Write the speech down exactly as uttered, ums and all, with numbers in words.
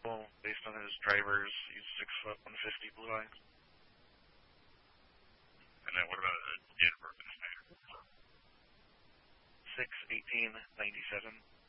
based on his drivers. He's six foot, one fifty, blue eyes. And then what about a date of birth and state? six eighteen ninety seven.